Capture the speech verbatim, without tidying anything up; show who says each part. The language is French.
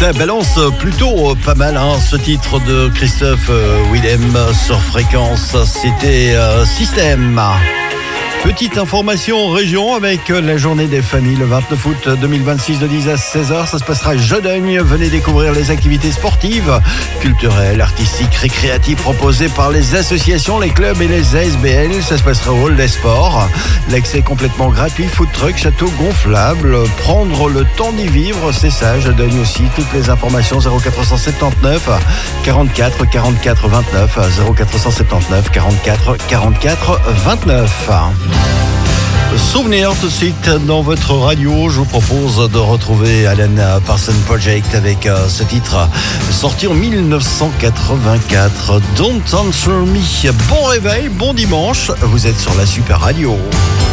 Speaker 1: ça balance plutôt pas mal, hein, ce titre de Christophe euh, Willem sur Fréquence. C'était euh, Système. Petite information région avec la journée des familles le vingt-neuf août deux mille vingt-six de dix à seize heures. Ça se passera à Jodogne. Venez découvrir les activités sportives, culturelles, artistiques, récréatives proposées par les associations, les clubs et les A S B L. Ça se passera au hall des sports. L'accès est complètement gratuit. Food truck, château gonflable. Prendre le temps d'y vivre, c'est ça. Jodogne aussi. Toutes les informations zéro quatre cent soixante-dix-neuf quarante-quatre quarante-quatre vingt-neuf zéro quatre cent soixante-dix-neuf quarante-quatre quarante-quatre vingt-neuf. Souvenir tout de suite dans votre radio. Je vous propose de retrouver Alan Parsons Project avec euh, ce titre sorti en dix-neuf cent quatre-vingt-quatre. Don't Answer Me. Bon réveil, bon dimanche. Vous êtes sur la Super Radio.